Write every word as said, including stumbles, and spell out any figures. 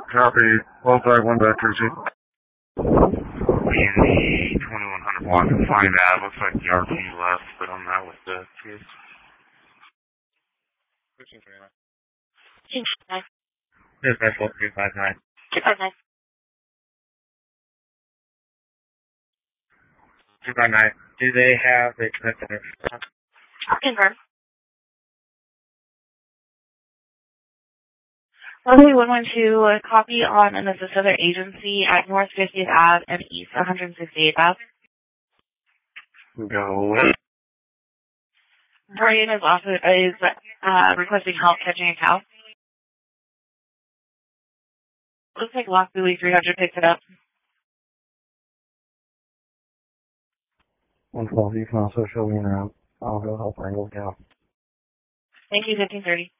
Copy. Bullseye, one back, Tracy. Me and the twenty-one hundred block can find that. Looks like the R P left, but I'm not with the case. fifteen twenty-nine. Dispatch, one three five nine. two five nine. two five nine. Do they have a commitment? Confirm. Lovely one one two, uh, copy on an assist other agency at North fiftieth Avenue and East one sixty-eighth Avenue. Go with. Brian is also is uh, requesting help catching a cow. Looks like Lock Buoy three hundred picked it up. one twelve, you can also show me around. I'll go help wrangle the cow. Thank you, fifteen thirty.